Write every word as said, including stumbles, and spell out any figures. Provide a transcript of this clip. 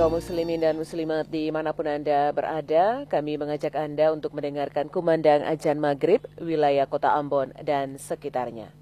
kaum muslimin dan muslimat dimanapun Anda berada, kami mengajak Anda untuk mendengarkan kumandang azan maghrib wilayah kota Ambon dan sekitarnya.